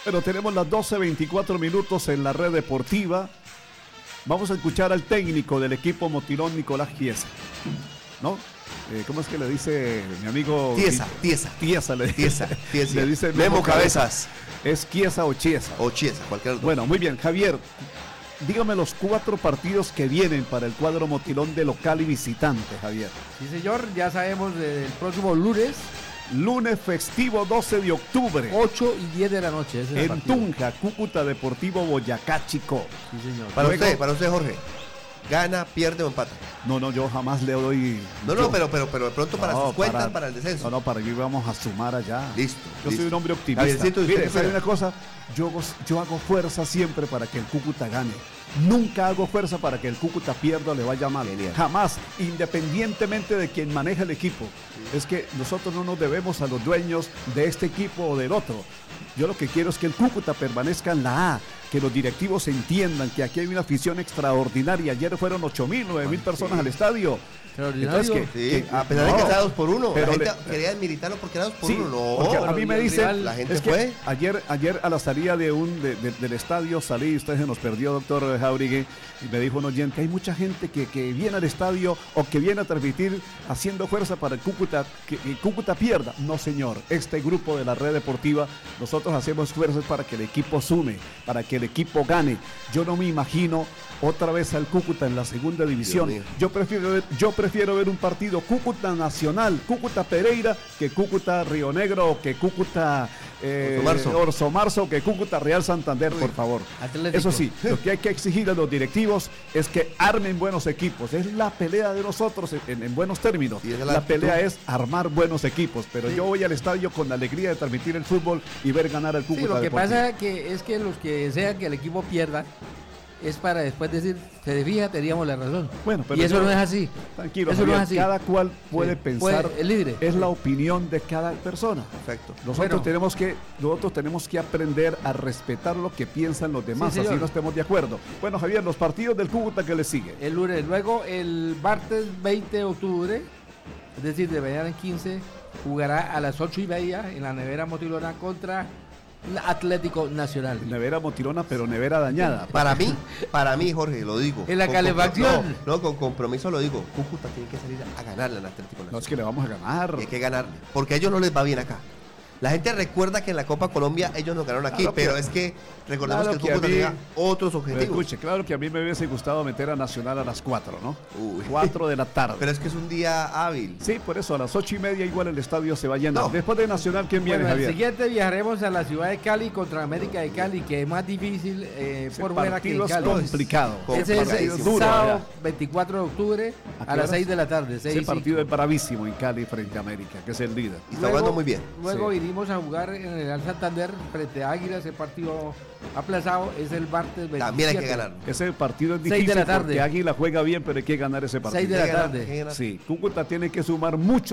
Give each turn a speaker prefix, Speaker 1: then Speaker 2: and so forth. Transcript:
Speaker 1: Bueno, tenemos las 12:24 en la red deportiva. Vamos a escuchar al técnico del equipo Motilón, Nicolás Chiesa, ¿no? ¿Cómo es que le dice mi amigo? Tiesa le dice
Speaker 2: Memo Cabezas.
Speaker 1: ¿Es Chiesa o Chiesa?
Speaker 2: O Chiesa, cualquier otro.
Speaker 1: Bueno, muy bien, Javier, dígame los 4 partidos que vienen para el cuadro Motilón de local y visitante, Javier.
Speaker 3: Sí, señor, ya sabemos del próximo lunes.
Speaker 1: Lunes festivo 12 de octubre.
Speaker 3: 8 y 10 de la noche. Ese es el
Speaker 1: en
Speaker 3: partido.
Speaker 1: Tunja, Cúcuta Deportivo Boyacá Chico.
Speaker 3: Sí, señor.
Speaker 2: Para usted, Jorge. ¿Gana, pierde o empata?
Speaker 1: No, yo jamás le doy.
Speaker 2: Pero de pronto para sus cuentas, para el descenso.
Speaker 1: Para que vamos a sumar allá.
Speaker 2: Listo.
Speaker 1: Yo soy un hombre optimista. Mire, ¿sabe una cosa? Yo hago fuerza siempre para que el Cúcuta gane. Nunca hago fuerza para que el Cúcuta pierda o le vaya mal.
Speaker 2: Genial.
Speaker 1: Jamás, independientemente de quien maneja el equipo. Es que nosotros no nos debemos a los dueños de este equipo o del otro. Yo lo que quiero es que el Cúcuta permanezca en la A, que los directivos entiendan que aquí hay una afición extraordinaria. Ayer fueron 8.000, 9.000 personas al estadio.
Speaker 3: Entonces,
Speaker 2: a pesar de que está 2-1,
Speaker 1: pero
Speaker 2: la gente quería militarlo porque era 2-1. No,
Speaker 1: porque a mí me dicen,
Speaker 2: la gente
Speaker 1: es que
Speaker 2: fue.
Speaker 1: ayer a la salida del estadio salí, usted se nos perdió, doctor Jauregui, y me dijo un oyente, hay mucha gente que viene al estadio o que viene a transmitir haciendo fuerza para el Cúcuta, que el Cúcuta pierda. No, señor, este grupo de la red deportiva, nosotros hacemos fuerzas para que el equipo sume, para que el equipo gane. Yo no me imagino otra vez al Cúcuta en la segunda división. Yo prefiero ver un partido Cúcuta Nacional, Cúcuta Pereira, que Cúcuta Río Negro, o que Cúcuta Orso Marzo, que Cúcuta Real Santander, por favor.
Speaker 3: Atlético.
Speaker 1: Eso sí, lo que hay que exigir a los directivos es que armen buenos equipos. Es la pelea de nosotros en buenos términos. La pelea es armar buenos equipos, pero yo voy al estadio con la alegría de transmitir el fútbol y ver ganar al Cúcuta.
Speaker 3: Sí, lo que
Speaker 1: Deportivo.
Speaker 3: pasa es que los que desean que el equipo pierda es para después decir, se fija, teníamos la razón.
Speaker 1: Bueno, pero
Speaker 3: y eso no es así.
Speaker 1: Tranquilo,
Speaker 3: eso
Speaker 1: Javier,
Speaker 3: no es así.
Speaker 1: cada cual puede pensar,
Speaker 3: el libre.
Speaker 1: es la opinión de cada persona.
Speaker 2: Perfecto.
Speaker 1: Nosotros tenemos que aprender a respetar lo que piensan los demás,
Speaker 3: Sí,
Speaker 1: así
Speaker 3: señor.
Speaker 1: no estemos de acuerdo. Bueno, Javier, los partidos del Cúcuta que le sigue.
Speaker 3: El lunes, luego el martes 20 de octubre, es decir, de mañana en 15, jugará a las 8:30 en la Nevera Motilona contra Atlético Nacional.
Speaker 1: Nevera Motilona, pero nevera dañada.
Speaker 2: Para mí, Jorge, lo digo.
Speaker 3: En la calefacción.
Speaker 2: No, con compromiso lo digo. Cúcuta tiene que salir a ganarle al Atlético Nacional.
Speaker 1: No, es que le vamos a ganar.
Speaker 2: Y hay que ganarle, porque a ellos no les va bien acá. La gente recuerda que en la Copa Colombia ellos nos ganaron aquí,
Speaker 1: Claro
Speaker 2: pero
Speaker 1: que-
Speaker 2: es que recordemos
Speaker 1: claro
Speaker 2: que el Cúcuta
Speaker 1: que a mí-
Speaker 2: tenía otros
Speaker 1: Pero
Speaker 2: objetivos.
Speaker 1: escuche, claro que a mí me hubiese gustado meter a Nacional a las 4, ¿no?
Speaker 2: Uy.
Speaker 1: 4 de la tarde.
Speaker 2: Pero es que es un día hábil.
Speaker 1: Sí, por eso a las 8:30 igual el estadio se va lleno.
Speaker 2: No.
Speaker 1: Después de Nacional, ¿quién viene,
Speaker 3: Bueno, el
Speaker 1: Javier?
Speaker 3: siguiente viajaremos a la ciudad de Cali contra América de Cali, que es más difícil
Speaker 1: Ese
Speaker 3: por fuera que en
Speaker 1: partido es
Speaker 3: Cali.
Speaker 1: complicado.
Speaker 3: Ese es
Speaker 1: partido
Speaker 3: el
Speaker 1: duro
Speaker 3: sábado
Speaker 1: allá.
Speaker 3: 24 de octubre
Speaker 1: ¿A qué
Speaker 3: a las
Speaker 1: horas?
Speaker 3: 6 de la tarde. 6
Speaker 1: Ese
Speaker 3: y
Speaker 1: partido
Speaker 3: 5.
Speaker 1: es bravísimo en Cali frente a América, que es el líder.
Speaker 2: Y está jugando muy bien.
Speaker 3: Luego
Speaker 1: Sí.
Speaker 3: iremos a jugar en el Real Santander frente a Águila. Ese partido aplazado es el martes 27.
Speaker 2: También hay que ganar.
Speaker 1: Ese partido es
Speaker 3: 6 de
Speaker 1: difícil
Speaker 3: la tarde.
Speaker 1: porque Águila juega bien, pero hay que ganar ese partido.
Speaker 3: 6 de la
Speaker 2: Hay que ganar,
Speaker 3: tarde.
Speaker 2: hay que ganar.
Speaker 1: Sí, Cúcuta tiene que sumar mucho